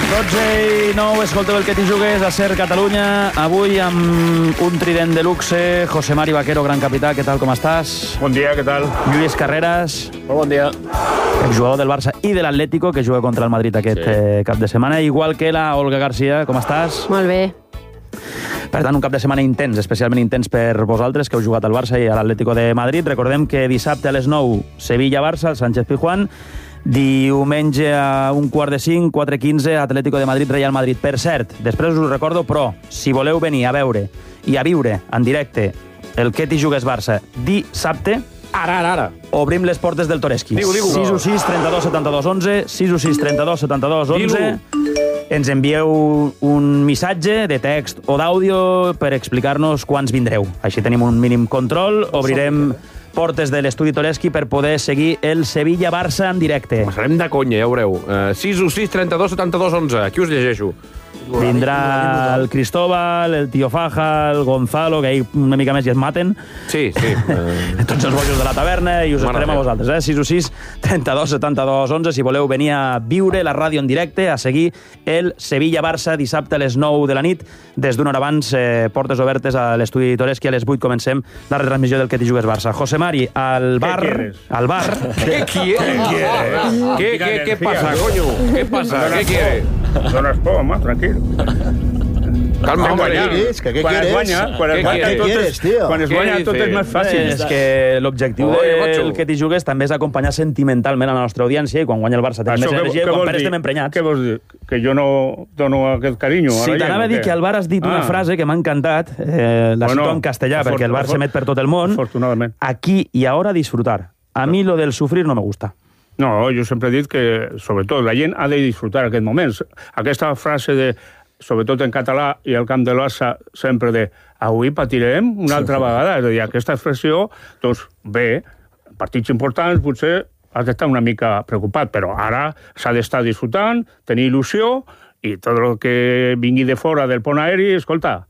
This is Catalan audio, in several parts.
12:09, escolteu el que t'hi jugués a Ser Catalunya. Avui amb un trident de luxe, José Mari Vaquero, gran capità, què tal, com estàs? Bon dia, què tal? Lluís Carreras, Bon dia. exjugador del Barça i de l'Atlético, que juga contra el Madrid aquest cap de setmana, igual que la Olga García, com estàs? Molt bé. Per tant, un cap de setmana intens, especialment intens per vosaltres, que heu jugat al Barça i a l'Atlético de Madrid. Recordem que dissabte a les 9, Sevilla-Barça, al Sánchez-Pizjuán. Diumenge a 4:45, 4:15, Atlético de Madrid, Real Madrid. Per cert, després us ho recordo, però si voleu venir a veure i a viure en directe el que t'hi jugues Barça dissabte, Ara. obrim les portes del Toreski. Digue-ho. 616 32 72 11, 616 32 72 11. Ens envieu un missatge de text o d'àudio per explicar-nos quants vindreu. Així tenim un mínim control. Obrirem portes de l'estudi Toreski per poder seguir el Sevilla-Barça en directe. Passarem de conya, ja ho veureu. 616 32 72 11. Aquí us llegeixo. Vindrà el Cristóbal, el Tío Faja, el Gonzalo, que ahir una mica més i es maten. Sí. Tots els bojos de la taverna i us esperem a vosaltres. 616 32 72 11 si voleu venir a viure la ràdio en directe, a seguir el Sevilla-Barça dissabte a les 9 de la nit. Des d'una hora abans, portes obertes a l'estudi Toreski. A les 8 comencem la retransmissió del que t'hi jugues Barça. José Mari, al bar... Al bar... ¿Qué quieres? ¿Qué pasa, coño? ¿Qué pasa? ¿Qué quieres? No nos podemos, tranquilo. Calma, Hombre, hombre. ¿qué quieres, tío? Quan es guanya tot és més fàcil. És que l'objectiu del que t'hi jugues també és acompanyar sentimentalment a la nostra audiència i quan guanya el Barça tens més energia i quan perds estem emprenyats. Què vols dir? Que jo no dono aquest carinyo? Si t'anava a dir que al bar has dit una frase que m'ha encantat, la cito en castellà perquè el bar s'emet per tot el món. Afortunadament. Aquí y ahora disfrutar. A mi lo del sufrir no me gusta. No, jo sempre he dit que, sobretot, la gent ha de disfrutar aquests moments. Aquesta frase de, sobretot en català i al camp de l'Barça, sempre de avui patirem una altra vegada. És a dir, aquesta expressió, doncs, bé, partits importants potser has d'estar una mica preocupat, però ara s'ha d'estar disfrutant, tenir il·lusió, i tot el que vingui de fora del pont aeri, escolta,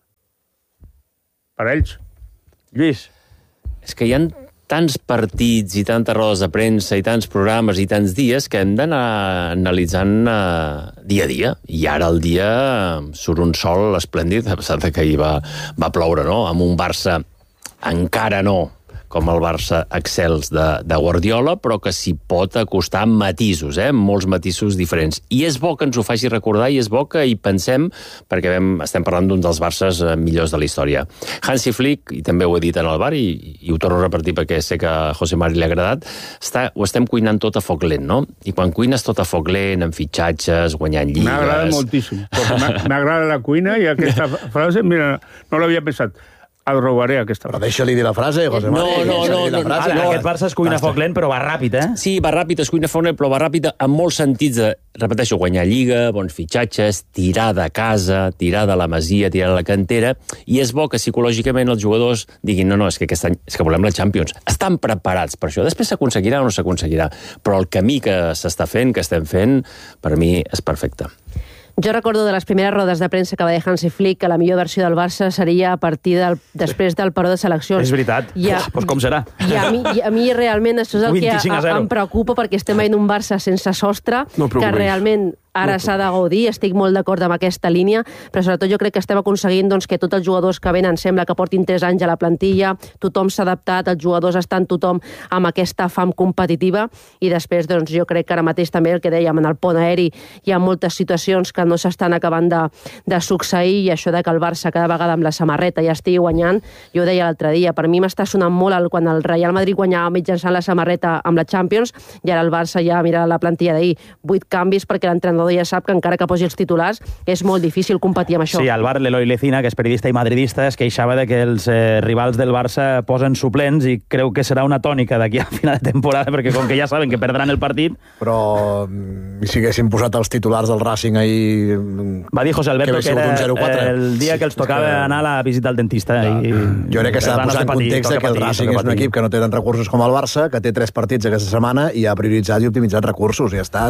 per ells. Lluís. És que hi ha tants partits i tantes rodes de premsa i tants programes i tants dies que hem d'anar analitzant dia a dia. I ara el dia surt un sol esplèndid, a pesar que ahir va ploure, no? Amb un Barça encara no com el Barça excels de Guardiola, però que s'hi pot acostar amb matisos, molts matisos diferents. I és bo que ens ho faci recordar i és bo que hi pensem, perquè estem parlant d'un dels Barces millors de la història. Hansi Flick, i també ho he dit en el bar, i ho torno a repetir perquè sé que a José Mari li ha agradat, ho estem cuinant tot a foc lent, no? I quan cuines tot a foc lent, amb fitxatges, guanyant lligues... M'agrada moltíssim. M'agrada la cuina i aquesta frase, mira, no l'havia pensat. El robaré, aquesta frase. Però deixa-li dir la frase, José Mari. No. Aquest Barça es cuina a foc lent, però va ràpid, Sí, va ràpid, es cuina a foc lent, però va ràpid en molts sentits de, repeteixo, guanyar lliga, bons fitxatges, tirar de casa, tirar de la masia, tirar de la cantera, i és bo que psicològicament els jugadors diguin no, és que aquest any és que volem la Champions. Estan preparats per això. Després s'aconseguirà o no s'aconseguirà, però el camí que s'està fent, que estem fent, per mi és perfecte. Jo recordo de les primeres rodes de premsa que va dir Hansi Flick que la millor versió del Barça seria a partir després del paró de seleccions. És veritat. Doncs com serà? I a mi realment això és el que em preocupa perquè estem veient un Barça sense sostre, que realment ara s'ha de gaudir, estic molt d'acord amb aquesta línia, però sobretot jo crec que estem aconseguint que tots els jugadors que venen sembla que portin 3 anys a la plantilla, tothom s'ha adaptat, els jugadors estan tothom amb aquesta fam competitiva i després jo crec que ara mateix també el que dèiem en el pont aeri hi ha moltes situacions que no s'estan acabant de succeir i això de que el Barça cada vegada amb la samarreta ja estigui guanyant, jo ho deia l'altre dia, per mi m'està sonant molt quan el Real Madrid guanyava mitjançant la samarreta amb la Champions i ara el Barça ja mira la plantilla d'ahir, 8 canvis perquè l'entrenador ja sap que encara que posi els titulars és molt difícil competir amb això. Sí, al bar l'Eloi Lecina, que és periodista i madridista, es queixava de que els rivals del Barça posen suplents i creu que serà una tònica d'aquí a final de temporada, perquè com que ja saben que perdran el partit... Però si haguessin posat els titulars del Racing ahir... Va dir José Alberto que era el dia que els tocava anar a la visita al dentista. Jo crec que s'ha de posar en context que el Racing és un equip que no té tants recursos com el Barça, que té 3 partits aquesta setmana i ha prioritzat i optimitzat recursos, i ja està.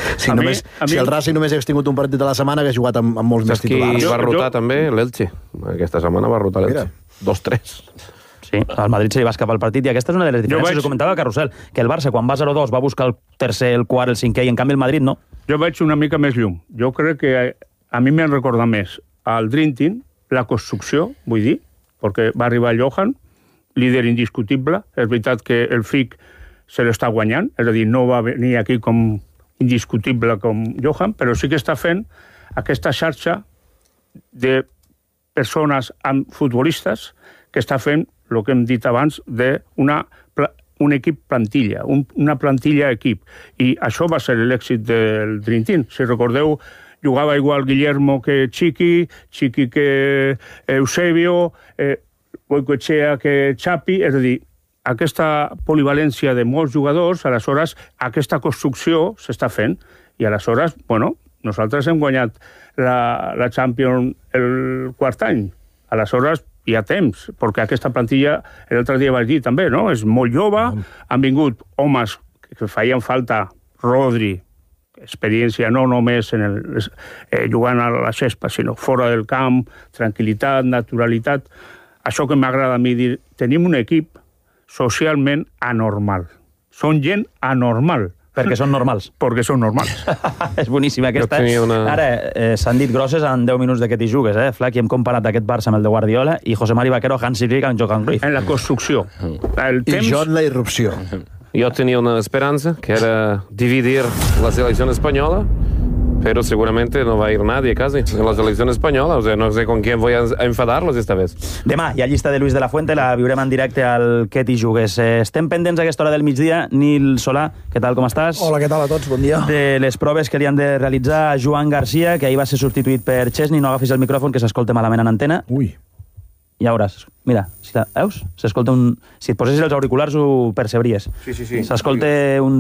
Si el Racing només hagués tingut un partit a la setmana, hagués jugat amb molts més titulars. Va rotar també l'Elche. Aquesta setmana va rotar l'Elche. 2-3. Sí, al Madrid se li va escapar el partit i aquesta és una de les diferències. Ho comentava Carrusel, que el Barça quan va 0-2 va buscar el tercer, el quart, el cinquè i en canvi el Madrid no. Jo veig una mica més llum. Jo crec que a mi m'han recordat més al Dream Team, la construcció, vull dir, perquè va arribar Johan, líder indiscutible. És veritat que el FIC se l'està guanyant, és a dir, no va venir aquí com indiscutible com Johan, però sí que està fent aquesta xarxa de persones amb futbolistes que està fent el que hem dit abans d'un equip plantilla, una plantilla equip. I això va ser l'èxit del Dream Team. Si recordeu, jugava igual Guillermo que Chiqui que Eusebio, Goicoechea que Xapi, és a dir, aquesta polivalència de molts jugadors, aleshores aquesta construcció s'està fent. I aleshores, bueno, nosaltres hem guanyat la Champions el quart any. Aleshores, hi ha temps, perquè aquesta plantilla, l'altre dia vaig dir també, no? És molt jove, han vingut homes que feien falta, Rodri, experiència no només jugant a la xespa, sinó fora del camp, tranquil·litat, naturalitat. Això que m'agrada a mi dir, tenim un equip socialment anormal. Són gent anormal. Perquè són normals. Perquè són normals. És boníssima aquesta. Ara, s'han dit grosses en 10 minuts de que t'hi jugues, Flac, i hem comparat aquest Barça amb el de Guardiola i José Mari Vaquero, Hansi Flick amb Johan Cruyff. En la construcció. I jo en la irrupció. Yo tenía una esperanza, que era dividir la selección española, pero seguramente no va a ir nadie casi en la selección española. O sea, no sé con quién voy a enfadarlos esta vez. Demà hi ha llista de Luis de la Fuente, la viurem en directe al Que t'hi jugues. Estem pendents a aquesta hora del migdia. Nil Solà, què tal, com estàs? Hola, què tal a tots? Bon dia. De les proves que li han de realitzar a Joan Garcia, que ahir va ser substituït per Chesney. No agafis el micròfon, que s'escolta malament en antena. Ui. Ja veuràs. Mira, veus? S'escolta un... Si et posessis els auriculars ho percebries. Sí. S'escolta un...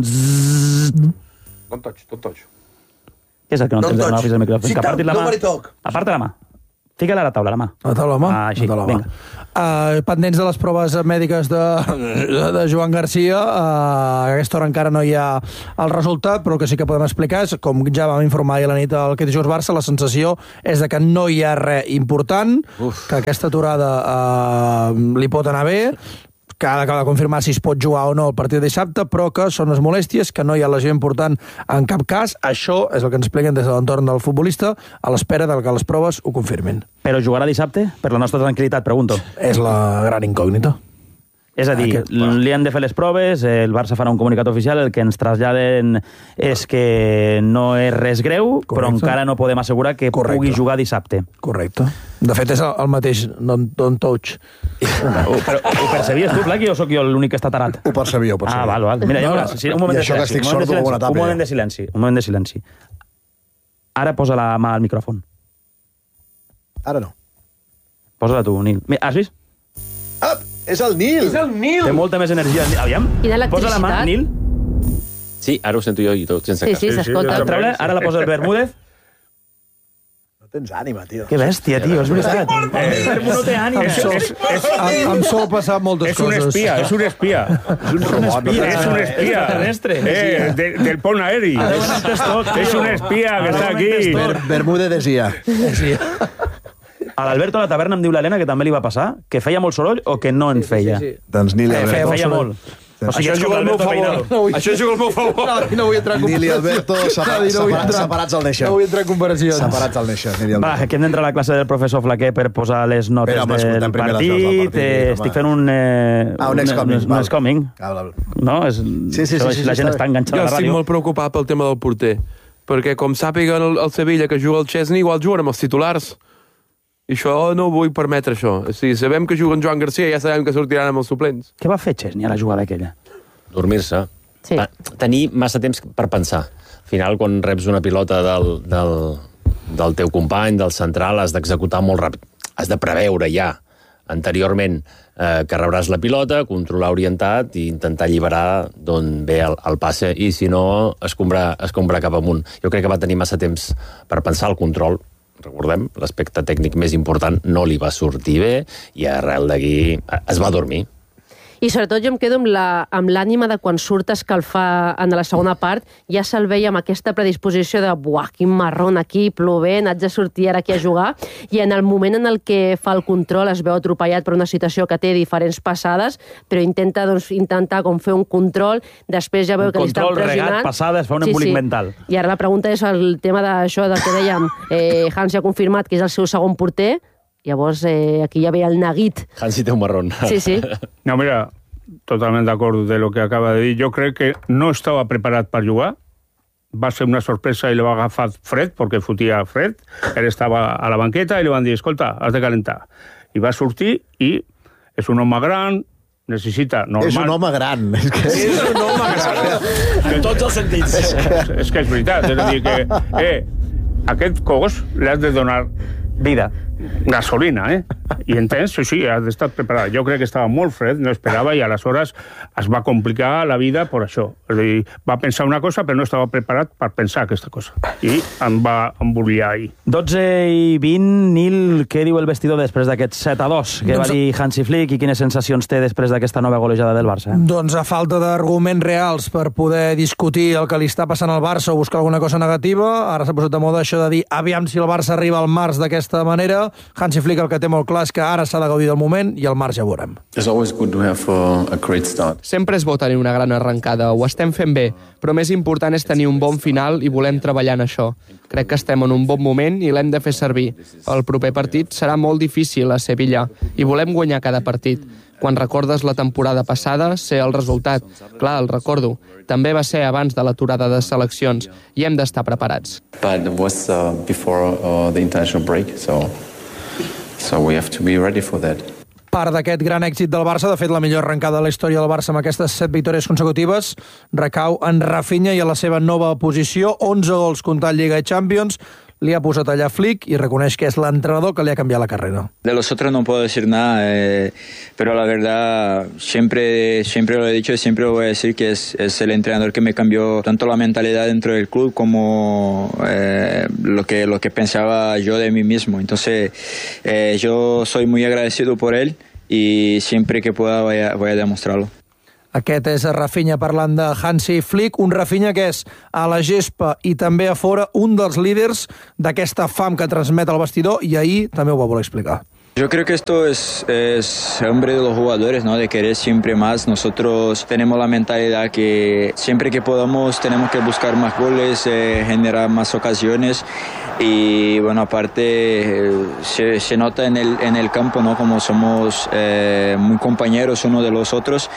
Don't touch. Què és el que no tens? No agafis el micròfon. Sit down, nobody talk. Aparta la mà. Fica-la a la taula, la mà. A la taula, la mà? Així, vinga. Pendents de les proves mèdiques de Joan Garcia, a aquesta hora encara no hi ha el resultat, però el que sí que podem explicar és, com ja vam informar ahir a la nit al Que t'hi jugues Barça, la sensació és de que no hi ha res important, que aquesta aturada li pot anar bé, que ha d'acabar de confirmar si es pot jugar o no el partit de dissabte, però que són les molèsties, que no hi ha lesió important en cap cas. Això és el que ens expliquen des de l'entorn del futbolista, a l'espera de que les proves ho confirmin. Però jugarà dissabte? Per la nostra tranquil·litat, pregunto. És la gran incògnita. És a dir, li han de fer les proves, el Barça farà un comunicat oficial, el que ens traslladen és que no és res greu, però encara no podem assegurar que pugui jugar dissabte. Correcte. De fet, és el mateix don't touch. Però ho percebies tu, Plaqui, o sóc jo l'únic que està tarat? Ho percebia. Ah, val. Mira, ja veuràs. Un moment de silenci. Ara posa la mà al micròfon. Ara no. Posa-la tu, Nil. Has vist? És el Nil! Té molta més energia. Aviam, posa la mà, Nil. Sí, ara ho sento jo i tot, sense cap. Sí, s'escolta. Ara la posa el Bermúdez. No tens ànima, tio. Que bèstia, tio, és veritat. No té ànima. Em sol passar moltes coses. És un espia. És un espia. Terrestre. Del pont aeri. És un espia que està aquí. Bermúdez desia. A l'Alberto a la taverna em diu l'Helena, que també li va passar, que feia molt soroll o que no en feia. Doncs Nil i Alberto. Feia molt. Això juga al meu favor. Això juga al meu favor. No vull entrar en Nil i Alberto separats al Neixo. No vull entrar en comparacions. Separats al Neixo, Nil i Alberto. Va, que hem d'entrar a la classe del professor Flaquer per posar les notes del partit. Estic fent un Next Coming. No? La gent està enganxada a la ràdio. Jo estic molt preocupat pel tema del porter, perquè com sàpiguen el Sevilla que juga el Chesney, igual juguen amb els titulars. I això no vull permetre això. Si sabem que juguen Joan Garcia, ja sabem que sortiran amb els suplents. Què va fer Chesney a la jugada aquella? Dormir-se. Sí. Tenir massa temps per pensar. Al final, quan reps una pilota del teu company, del central, has d'executar molt ràpid. Has de preveure ja, anteriorment, que rebràs la pilota, controlar orientat i intentar alliberar d'on ve el passe, i si no, escombrar cap amunt. Jo crec que va tenir massa temps per pensar el control. Recordem, l'aspecte tècnic més important no li va sortir bé i arrel d'aquí es va dormir. I sobretot jo em quedo amb l'ànima de quan surt a escalfar en la segona part, ja se'l veia amb aquesta predisposició de buah, quin marrón aquí, plovent, haig de sortir ara aquí a jugar, i en el moment en el que fa el control es veu atropellat per una situació que té diferents passades, però intenta com fer un control, després ja veu que li estan pressionant. Un control regat, passades, fa un embolic mental. I ara la pregunta és el tema d'això del que dèiem, Hansi ha confirmat que és el seu segon porter. Llavors, aquí ja ve el neguit. Hansi té un marrón. Sí. No, mira, totalment d'acord de lo que acaba de dir. Jo crec que no estava preparat per jugar. Va ser una sorpresa i li va agafar fred, perquè fotia fred. Ell estava a la banqueta i li van dir, escolta, has de calentar. I va sortir i és un home gran, necessita normal... És un home gran. És un home gran. En tots els sentits. És que és veritat. És a dir que aquest cos l'has de donar vida. Gasolina, I entens? Sí, has d'estar preparat. Jo crec que estava molt fred, no esperava, i aleshores es va complicar la vida per això. És a dir, va pensar una cosa, però no estava preparat per pensar aquesta cosa. I em va emboliar ahir. 12:20, Nil, què diu el vestidor després d'aquest 7-2? Què va dir Hansi Flick i quines sensacions té després d'aquesta nova golejada del Barça? Doncs a falta d'arguments reals per poder discutir el que li està passant al Barça o buscar alguna cosa negativa, ara s'ha posat de moda això de dir aviam si el Barça arriba al març d'aquesta manera. Hansi Flick el que té molt clar és que ara s'ha de gaudir del moment i al març ja ho veurem. Sempre és bo tenir una gran arrencada, ho estem fent bé, però més important és tenir un bon final i volem treballar en això. Crec que estem en un bon moment i l'hem de fer servir. El proper partit serà molt difícil a Sevilla i volem guanyar cada partit. Quan recordes la temporada passada, sé el resultat. Clar, el recordo. També va ser abans de l'aturada de seleccions i hem d'estar preparats. But it was before the international break, so we have to be ready for that. Part d'aquest gran èxit del Barça, de fet la millor arrencada de la història del Barça amb aquestes 7 victòries consecutives, recau en Rafinha i a la seva nova posició, 11 gols comptant Lliga i Champions, li ha posat allà Flick y reconeix que es el entrenador que le ha cambiado la carrera. De los otros no puedo decir nada, pero la verdad siempre lo he dicho y siempre lo voy a decir que es el entrenador que me cambió tanto la mentalidad dentro del club como lo que pensaba yo de mí mismo. Entonces yo soy muy agradecido por él y siempre que pueda voy a demostrarlo. Aquest és Rafinha parlant de Hansi Flick, un Rafinha que és a la gespa i també a fora un dels líders d'aquesta fam que transmet al vestidor i ahir també ho va voler explicar. Yo creo que esto es hambre de los jugadores, ¿no? De querer siempre más. Nosotros tenemos la mentalidad que siempre que podamos tenemos que buscar más goles, generar más ocasiones y bueno, aparte se nota en el campo, ¿no? Como somos muy compañeros uno de los otros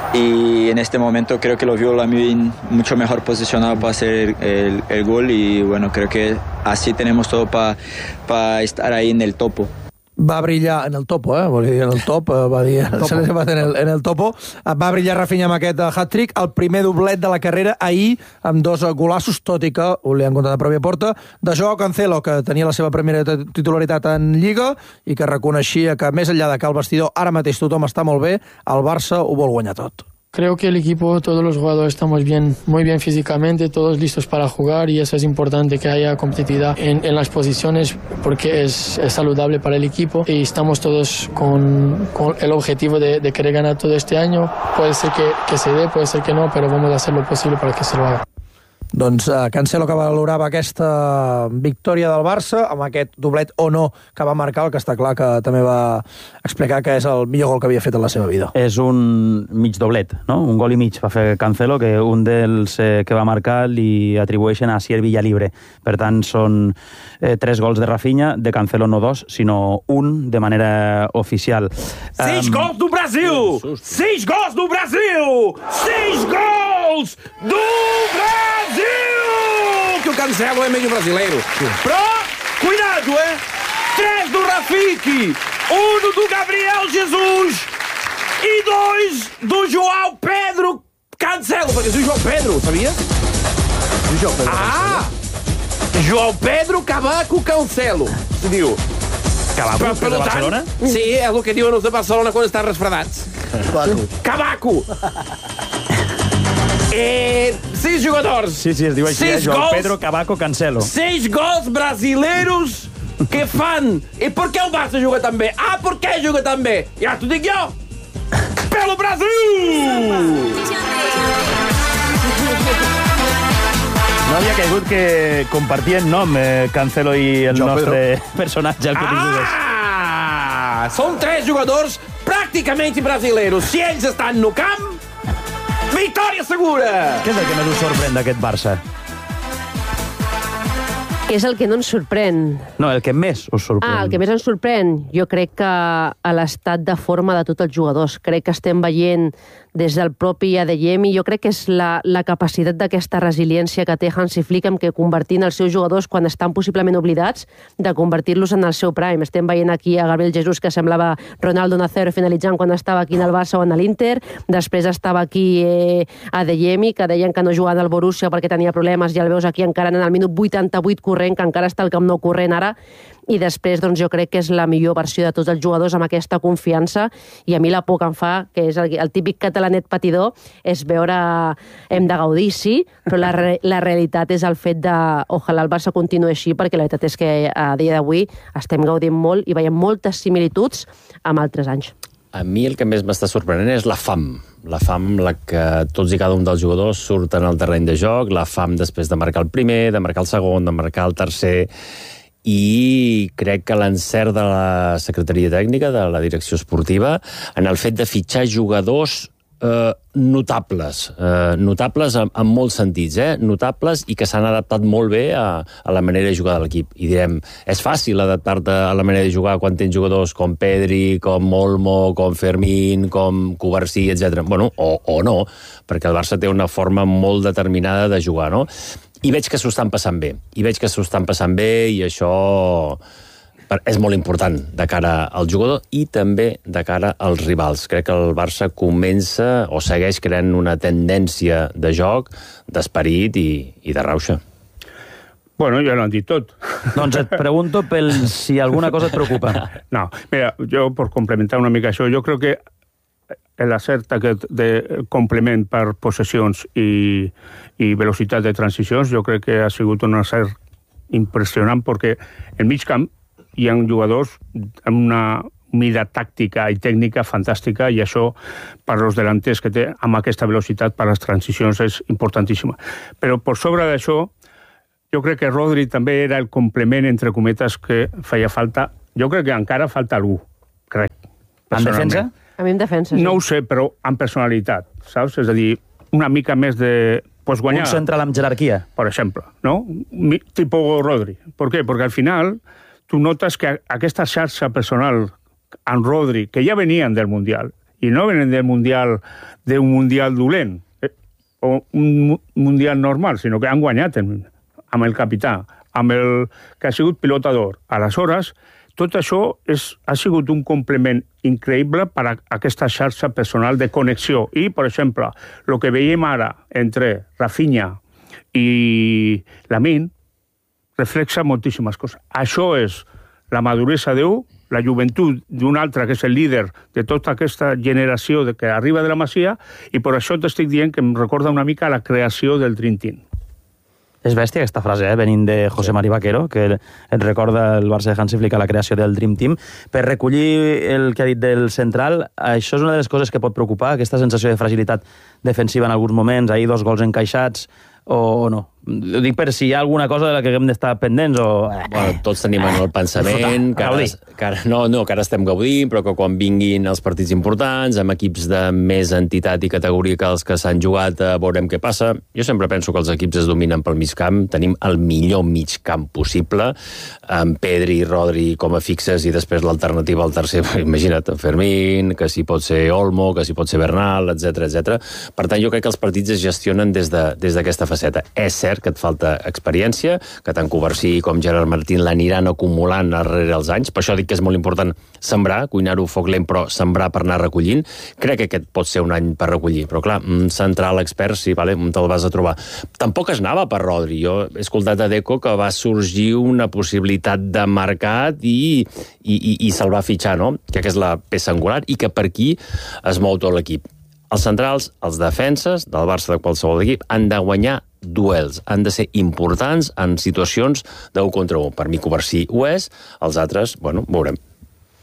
y en este momento creo que lo vio Lamine mucho mejor posicionado para hacer el gol y bueno, creo que así tenemos todo para estar ahí en el topo. Va brillar en el topo, volia dir en el top, va dir en el topo, va brillar Rafinha amb aquest hat-trick, el primer doblet de la carrera ahir amb 2 golassos, tot i que ho li han comptat a pròpia porta, de Joao Cancelo, que tenia la seva primera titularitat en Lliga i que reconeixia que més enllà de que al vestidor ara mateix tothom està molt bé, el Barça ho vol guanyar tot. Creo que el equipo, todos los jugadores estamos muy bien físicamente, todos listos para jugar y eso es importante, que haya competitividad en las posiciones porque es saludable para el equipo y estamos todos con el objetivo de querer ganar todo este año. Puede ser que se dé, puede ser que no, pero vamos a hacer lo posible para que se lo haga. Doncs Cancelo, que valorava aquesta victòria del Barça amb aquest doblet o no que va marcar, el que està clar que també va explicar que és el millor gol que havia fet en la seva vida. És un mig doblet, no? Un gol i mig va fer Cancelo, que un dels que va marcar li atribueixen a Asier Villalibre. Per tant, són 3 gols de Rafinha, de Cancelo no 2, sinó un de manera oficial. 6 gols do Brasil! 6 gols do Brasil! 6 gols do Brasil! Que o Cancelo é meio brasileiro. Però, cuidado, 3 do Rafiki, 1 do Gabriel Jesus e 2 do João Pedro Cancelo. Porque o João Pedro, sabia? O João Pedro. João Pedro Cavaco Cancelo. Se diu. Cavaco, de Barcelona? Sí, és el que diuen els de Barcelona quan estan resfredats. Cavaco. 6 jogadores. Sí, es diu així, João Pedro Cavaco Cancelo. 6 gols brasileiros que fan. E por què el Barça juga tan bé? Per què juga tan bé? Ja t'ho dic jo. pelo Brasil! No havia caigut que compartien nom Cancelo i el nostre personatge, el que tingues. Són 3 jugadors pràcticament brasileiros. Si ells estan no camp, victòria segura! Què és el que més us sorprèn d'aquest Barça? Què és el que no ens sorprèn? No, el que més us sorprèn. El que més ens sorprèn? Jo crec que a l'estat de forma de tots els jugadors. Crec que estem veient des del propi Adeyemi, jo crec que és la capacitat d'aquesta resiliència que té Hansi Flick amb que convertint els seus jugadors quan estan possiblement oblidats, de convertir-los en el seu prime. Estem veient aquí a Gabriel Jesús que semblava Ronaldo Nazario finalitzant quan estava aquí en el Barça o en l'Inter, després estava aquí Adeyemi, que deien que no jugava al Borussia perquè tenia problemes, ja el veus aquí encara en el minut 88 corrent, que encara està al Camp Nou corrent ara, i després doncs, jo crec que és la millor versió de tots els jugadors amb aquesta confiança, i a mi la por que em fa, que és el típic catalanet patidor, és veure hem de gaudir, sí, però la realitat és el fet de ojalà el Barça continuï així, perquè la veritat és que a dia d'avui estem gaudint molt i veiem moltes similituds amb altres anys. A mi el que més m'està sorprenent és la fam amb la que tots i cada un dels jugadors surten al terreny de joc, la fam després de marcar el primer, de marcar el segon, de marcar el tercer, i crec que l'encert de la Secretaria Tècnica, de la direcció esportiva, en el fet de fitxar jugadors notables en molts sentits, notables i que s'han adaptat molt bé a la manera de jugar de l'equip. I direm, és fàcil adaptar-te a la manera de jugar quan tens jugadors com Pedri, com Olmo, com Fermín, com Cubarsí, etc. Bueno, o no, perquè el Barça té una forma molt determinada de jugar, no? I veig que s'ho estan passant bé. I això és molt important de cara al jugador i també de cara als rivals. Crec que el Barça comença o segueix creant una tendència de joc, d'esperit i de rauxa. Bueno, ja l'han dit tot. Doncs et pregunto si alguna cosa et preocupa. No, mira, jo per complementar una mica això, jo crec que l'acert aquest de complement per possessions i velocitat de transicions, jo crec que ha sigut un acert impressionant perquè el mig camp hi ha jugadors amb una mida tàctica i tècnica fantàstica i això per als delanters que té amb aquesta velocitat per les transicions és importantíssima. Però per sobre d'això, jo crec que Rodri també era el complement, entre cometes, que feia falta. Jo crec que encara falta algú, crec. En defensa? A mi en defensa, sí. No ho sé, però amb personalitat, saps? És a dir, una mica més de... Pues guanyar. Un central amb jerarquia. Per exemple, no? Tipo Rodri. Per què? Perquè al final tu notes que aquesta xarxa personal amb Rodri, que ja venien del Mundial, i no venen del Mundial d'un Mundial dolent, o un Mundial normal, sinó que han guanyat amb el capità, amb el que ha sigut pilota d'or. Aleshores, tot això ha sigut un complement increïble per a aquesta xarxa personal de connexió. I, per exemple, el que veiem ara entre Rafinha i Lamine reflexa moltíssimes coses. Això és la maduresa d'un, la joventut d'un altre, que és el líder de tota aquesta generació que arriba de la Masia, i per això t'estic dient que em recorda una mica la creació del Dream Team. És bèstia aquesta frase, venint de José Mari Vaquero, que et recorda el Barça de Hansi Flick a la creació del Dream Team. Per recollir el que ha dit del central, això és una de les coses que pot preocupar, aquesta sensació de fragilitat defensiva en alguns moments, ahir 2 gols encaixats, o no? Ho dic per si hi ha alguna cosa de la que hem d'estar pendents o... Bueno, tots tenim en el pensament que ara estem gaudint, però que quan vinguin els partits importants, amb equips de més entitat i categoria que els que s'han jugat, veurem què passa. Jo sempre penso que els equips es dominen pel mig camp, tenim el millor mig camp possible, amb Pedri i Rodri com a fixes i després l'alternativa al tercer, imagina't, Fermín, que si pot ser Olmo, que si pot ser Bernal, etc. Per tant, jo crec que els partits es gestionen des d'aquesta faceta. És cert que et falta experiència, que tant Cubarsí com Gerard Martín l'aniran acumulant darrere els anys. Per això dic que és molt important sembrar, cuinar-ho foc lent, però sembrar per anar recollint. Crec que aquest pot ser un any per recollir. Però clar, un central expert, sí, vale, on te'l vas a trobar. Tampoc es anava per Rodri. Jo he escoltat a Deco que va sorgir una possibilitat de mercat i se'l va fitxar, no? Que és la peça angular i que per aquí es mou tot l'equip. Els centrals, els defenses del Barça de qualsevol equip han de guanyar duels, han de ser importants en situacions d'1 contra 1. Per mi Cubarsí ho és, els altres, bueno, veurem.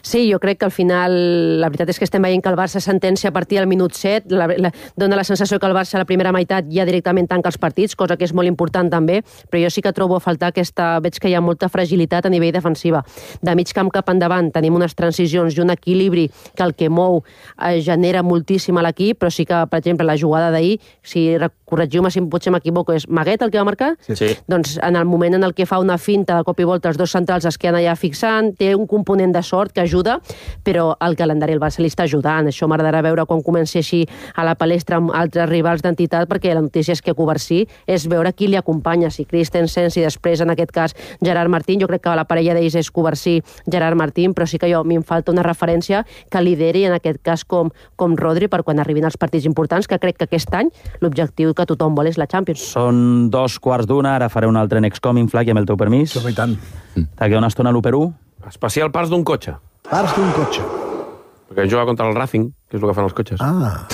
Sí, jo crec que al final la veritat és que estem veient que el Barça sentencia a partir del minut 7, dona la sensació que el Barça a la primera meitat ja directament tanca els partits, cosa que és molt important també, però jo sí que trobo a faltar veig que hi ha molta fragilitat a nivell defensiva. De mig camp cap endavant tenim unes transicions i un equilibri que el que mou genera moltíssim a l'equip, però sí que, per exemple, la jugada d'ahir, si corregiu-me si potser m'equivoco, és Maguet el que va marcar? Sí. Doncs en el moment en el que fa una finta de cop i volta els dos centrals es queden allà fixant, té un component de sort que ajuda, però el calendari el Barça li està ajudant. Això m'agradarà veure quan comenci així a la palestra amb altres rivals d'entitat, perquè la notícia és que Covarsí és veure qui li acompanya, si Christensen, si després, en aquest cas, Gerard Martín. Jo crec que la parella d'ells és Covarsí, Gerard Martín, però sí que a mi em falta una referència que lideri, en aquest cas, com Rodri, per quan arribin els partits importants, que crec que aquest any l'objectiu que tothom vol és la Champions. Són 2:15, ara faré un altre Next Coming Flag, i amb el teu permís. Sí, i tant. D'aquí una estona a l'1-1. Especial parts d'un cotxe. Parts d'un cotxe. Perquè jugar contra el Racing, que és el que fan els cotxes. Ah.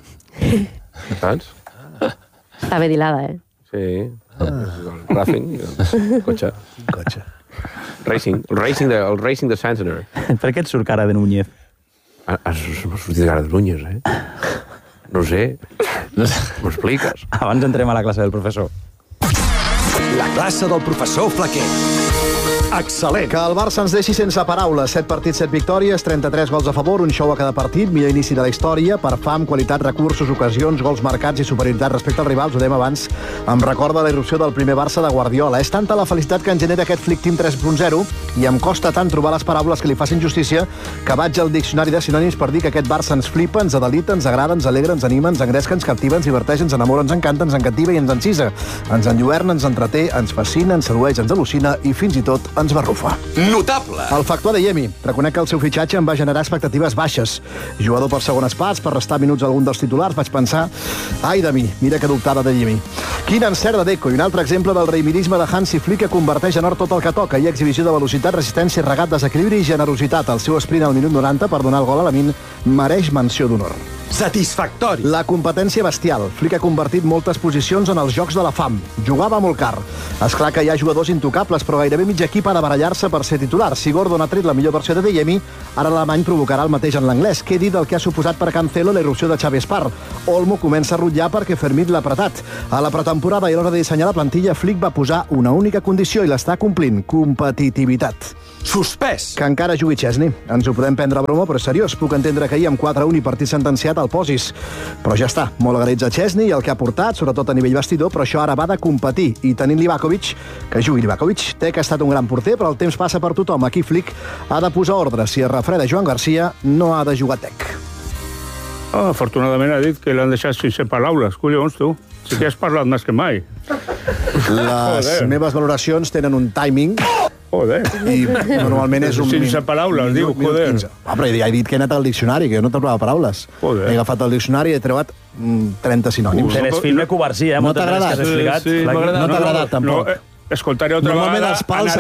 Saps? Està bé dilada, Sí. El Racing, el cotxe. Cotxe. El Racing de Santander. Per què et surt cara de Núñez? M'ha sortit cara de Núñez, No sé. M'ho expliques? Abans entrem a la classe del professor. La classe del professor Flaquer. Excel·lent. Que el Barça ens deixi sense paraules. 7 partits, 7 victòries, 33 gols a favor, un show a cada partit, millor inici de la història, per fam, qualitat, recursos, ocasions, gols marcats i superioritat respecte als rivals, ho dèiem abans, em recorda la irrupció del primer Barça de Guardiola. És tanta la felicitat que en genera aquest Flick Team 3.0 i em costa tant trobar les paraules que li facin justícia que vaig al diccionari de sinònims per dir que aquest Barça ens flipa, ens adelita, ens agrada, ens alegra, ens anima, ens engresca, ens captiva, ens diverteix, ens enamora, ens encanta, ens encativa i ens encisa. Ens enlluerna, ens entreté, ens fascina, ens sedueix, ens al·lucina i fins i tot ens barrufa. Notable. El factor de Yemi. Reconec que el seu fitxatge em va generar expectatives baixes. Jugador per segones parts, per restar minuts a algun dels titulars, vaig pensar, ai de mi, mira que dubtada de Yemi. Quin encert de Deco i un altre exemple del reivirisme de Hansi Flick que converteix en or tot el que toca i exhibició de velocitat, resistència, regat, desequilibri i generositat. El seu sprint al minut 90 per donar el gol a Lamine mereix menció d'honor. Satisfactori. La competència bestial. Flick ha convertit moltes posicions en els jocs de la fam. Jugava molt car. És clar que hi ha jugadors intocables, però gairebé mig equip ha de barallar-se per ser titular. Si Gordon ha tret la millor versió de Deyemi, ara l'alemany provocarà el mateix en l'anglès. Què dir del que ha suposat per Cancelo la irrupció de Xavi Espar? Olmo comença a rutllar perquè Fermín l'ha apretat. A la pretemporada i a l'hora de dissenyar la plantilla, Flick va posar una única condició i l'està complint: competitivitat. Suspès. Que encara jugui Chesney. Ens ho podem prendre a broma, però és seriós. Puc entendre que ahir amb 4-1 i partit sentenciat el posis. Però ja està. Molt agraïts a Chesney i el que ha portat, sobretot a nivell vestidor, però això ara va de competir. I tenint Livakovic, que jugui Livakovic. Tec ha estat un gran porter, però el temps passa per tothom. Aquí Flick ha de posar ordre. Si es refreda Joan Garcia, no ha de jugar Tec. Afortunadament ha dit que l'han deixat sense paraules. Collons, tu. Sí que has parlat més que mai. Les meves valoracions tenen un timing. Joder. I normalment és un... Sense paraules, diu, joder. Però ja he dit que he anat al diccionari, que jo no trobava paraules. Joder. He agafat el diccionari i he trobat 30 sinònims. Telesfilm de Covarsí, No t'ha agradat? No t'ha agradat, tampoc. Escoltaré otra vegada...